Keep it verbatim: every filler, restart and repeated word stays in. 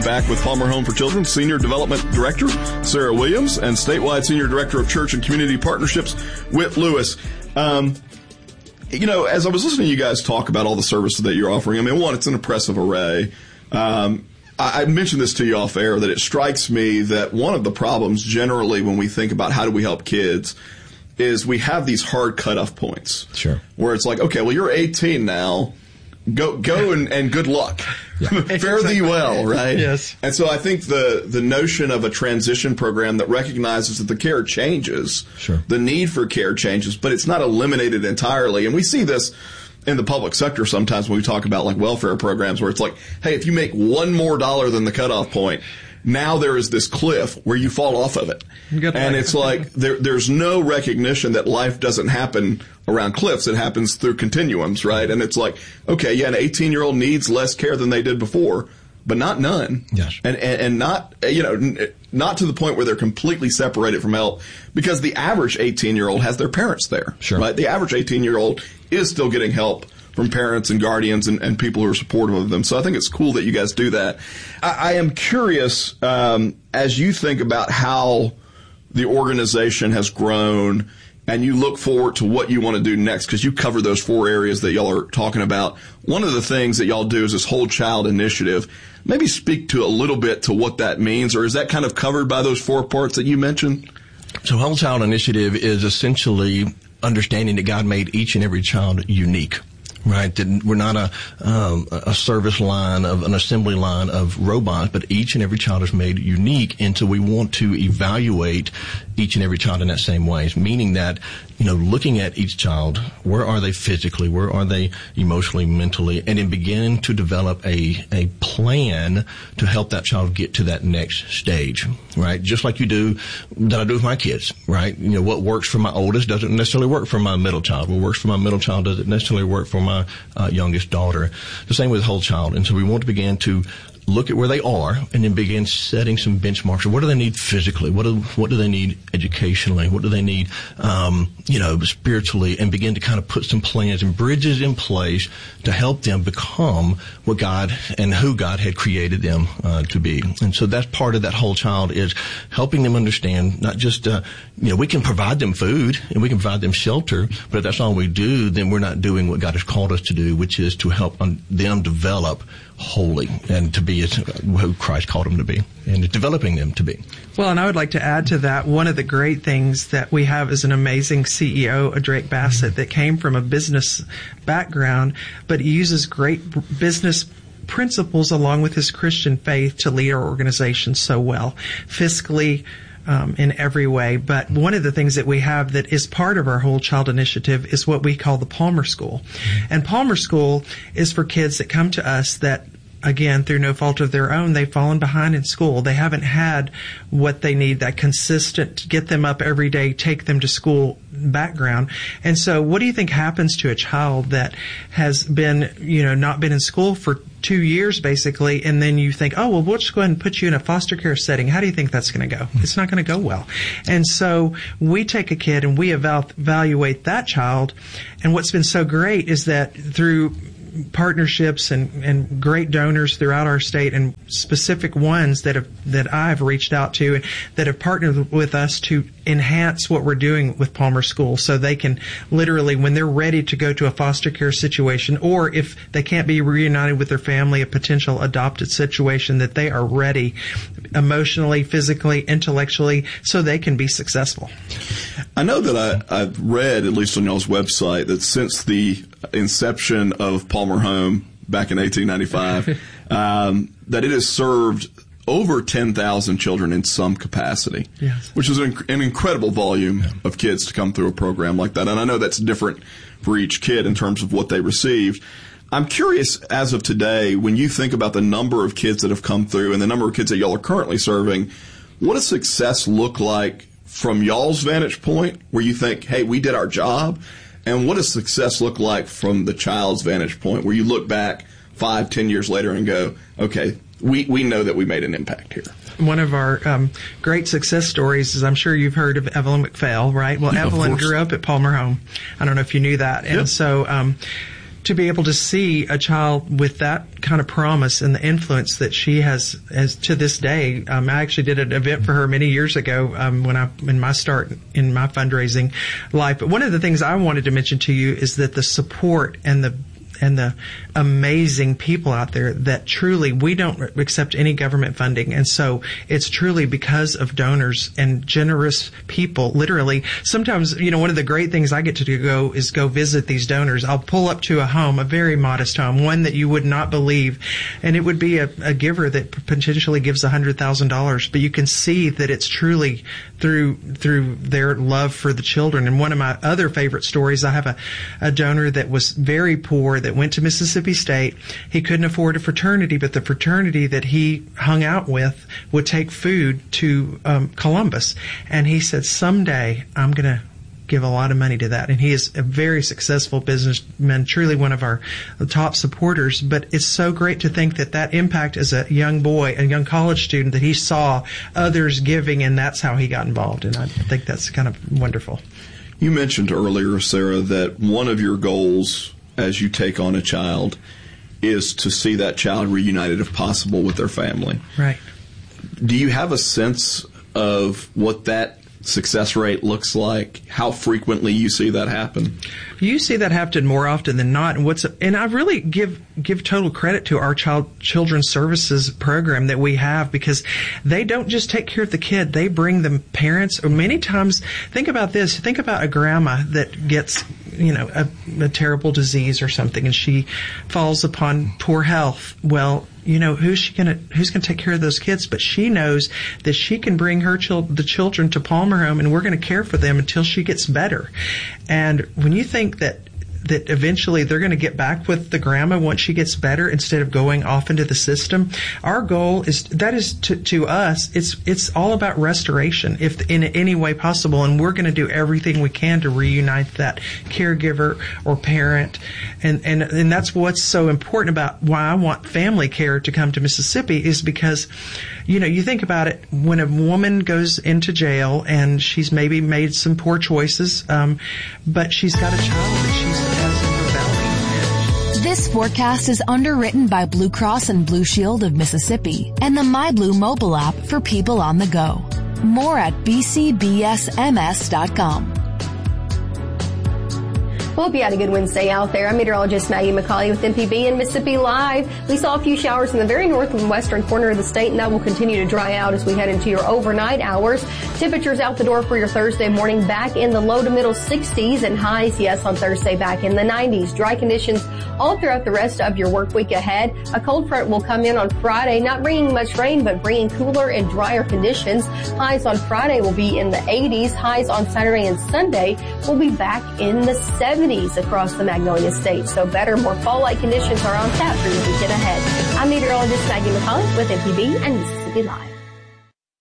back with Palmer Home for Children Senior Development Director Sarah Williams and Statewide Senior Director of Church and Community Partnerships Whit Lewis. Um, you know, as I was listening to you guys talk about all the services that you're offering, I mean, one, it's an impressive array. Um, I, I mentioned this to you off air that it strikes me that one of the problems generally when we think about how do we help kids is we have these hard cutoff points. Sure. Where it's like, okay, well, you're eighteen now. Go, go, and, and good luck. Yeah. Fare thee well, right? Yes. And so I think the the notion of a transition program that recognizes that the care changes, sure. the need for care changes, but it's not eliminated entirely. And we see this in the public sector sometimes when we talk about like welfare programs, where it's like, hey, if you make one more dollar than the cutoff point, now there is this cliff where you fall off of it. Good and luck. It's like there, there's no recognition that life doesn't happen around cliffs. It happens through continuums, right? And it's like, okay, yeah, an eighteen-year-old needs less care than they did before, but not none. Yes. And, and, and not, you know, not to the point where they're completely separated from help, because the average eighteen-year-old has their parents there. Sure. Right? The average eighteen-year-old is still getting help from parents and guardians and, and people who are supportive of them. So I think it's cool that you guys do that. I, I am curious, um, as you think about how the organization has grown and you look forward to what you want to do next, because you cover those four areas that y'all are talking about. One of the things that y'all do is this Whole Child Initiative. Maybe speak to a little bit to what that means, or is that kind of covered by those four parts that you mentioned? So Whole Child Initiative is essentially understanding that God made each and every child unique. Right, that we're not a um, a service line of an assembly line of robots, but each and every child is made unique, and so we want to evaluate each and every child in that same way. Meaning that, you know, looking at each child, where are they physically, where are they emotionally, mentally, and then begin to develop a a plan to help that child get to that next stage. Right, just like you do that I do with my kids. Right, you know, what works for my oldest doesn't necessarily work for my middle child. What works for my middle child doesn't necessarily work for my My uh, youngest daughter. The same with Whole Child. And so we want to begin to look at where they are and then begin setting some benchmarks. What do they need physically? What do, what do they need educationally? What do they need, um, you know, spiritually? And begin to kind of put some plans and bridges in place to help them become what God and who God had created them uh, to be. And so that's part of that Whole Child, is helping them understand not just, uh, you know, we can provide them food and we can provide them shelter, but if that's all we do, then we're not doing what God has called us to do, which is to help them develop wholly and to be as, who Christ called them to be, and developing them to be. Well, and I would like to add to that, one of the great things that we have is an amazing C E O, Drake Bassett, that came from a business background, but he uses great business principles along with his Christian faith to lead our organization so well, fiscally, Um, in every way. But one of the things that we have that is part of our Whole Child Initiative is what we call the Palmer School. Mm-hmm. And Palmer School is for kids that come to us that, again, through no fault of their own, they've fallen behind in school. They haven't had what they need, that consistent, get them up every day, take them to school background. And so what do you think happens to a child that has been, you know, not been in school for two years basically, and then you think, oh, well, we'll just go ahead and put you in a foster care setting. How do you think that's going to go? It's not going to go well. And so we take a kid and we eval- evaluate that child. And what's been so great is that through partnerships and, and great donors throughout our state, and specific ones that have that I've reached out to and that have partnered with us to enhance what we're doing with Palmer School, so they can literally, when they're ready to go to a foster care situation, or if they can't be reunited with their family, a potential adopted situation, that they are ready emotionally, physically, intellectually, so they can be successful. I know that I, I've read, at least on y'all's website, that since the inception of Palmer Home back in eighteen ninety-five, um, that it has served over ten thousand children in some capacity, yes. which is an, an incredible volume yeah. of kids to come through a program like that. And I know that's different for each kid in terms of what they received. I'm curious, as of today, when you think about the number of kids that have come through and the number of kids that y'all are currently serving, what does success look like from y'all's vantage point, where you think, hey, we did our job? And what does success look like from the child's vantage point, where you look back five, ten years later and go, okay, we, we know that we made an impact here? One of our um, great success stories is, I'm sure you've heard of Evelyn McPhail, right? Well, Yeah, Evelyn grew up at Palmer Home. I don't know if you knew that. And yep. so um, to be able to see a child with that kind of promise and the influence that she has, as to this day. Um, I actually did an event for her many years ago um, when I in my start in my fundraising life. But one of the things I wanted to mention to you is that the support and the and the amazing people out there that truly, we don't accept any government funding. And so it's truly because of donors and generous people. Literally, sometimes, you know, one of the great things I get to do go is go visit these donors. I'll pull up to a home, a very modest home, one that you would not believe. And it would be a, a giver that potentially gives one hundred thousand dollars. But you can see that it's truly through through their love for the children. And one of my other favorite stories, I have a, a donor that was very poor that went to Mississippi State. He couldn't afford a fraternity, but the fraternity that he hung out with would take food to um, Columbus. And he said, someday I'm going to give a lot of money to that. And he is a very successful businessman, truly one of our top supporters. But it's so great to think that that impact as a young boy, a young college student, that he saw others giving, and that's how he got involved. And I think that's kind of wonderful. You mentioned earlier, Sarah, that one of your goals as you take on a child is to see that child reunited, if possible, with their family. Right. Do you have a sense of what that success rate looks like? How frequently you see that happen? You see that happen more often than not. And what's and I really give give total credit to our child children's services program that we have, because they don't just take care of the kid; they bring them parents. Or many times, think about this: think about a grandma that gets, you know, a, a terrible disease or something, and she falls upon poor health. Well, you know, who's she gonna who's gonna take care of those kids? But she knows that she can bring her chil- the children to Palmer Home, and we're going to care for them until she gets better. And when you think that that eventually they're going to get back with the grandma once she gets better, instead of going off into the system, our goal is that is to, to us, it's it's all about restoration, if in any way possible, and we're going to do everything we can to reunite that caregiver or parent, and and and that's what's so important about why I want family care to come to Mississippi, is because, you know, you think about it, when a woman goes into jail and she's maybe made some poor choices, um, but she's got a child that she's has in her belly. This forecast is underwritten by Blue Cross and Blue Shield of Mississippi and the MyBlue mobile app for people on the go. More at b c b s m s dot com. Well, hope you had a good Wednesday out there. I'm meteorologist Maggie McCauley with M P B and Mississippi Live. We saw a few showers in the very north and western corner of the state, and that will continue to dry out as we head into your overnight hours. Temperatures out the door for your Thursday morning back in the low to middle sixties, and highs, yes, on Thursday back in the nineties. Dry conditions all throughout the rest of your work week ahead. A cold front will come in on Friday, not bringing much rain, but bringing cooler and drier conditions. Highs on Friday will be in the eighties. Highs on Saturday and Sunday will be back in the seventies across the Magnolia State. So better, more fall-like conditions are on tap for your weekend ahead. I'm meteorologist Maggie McCauley with M P B and Mississippi Live.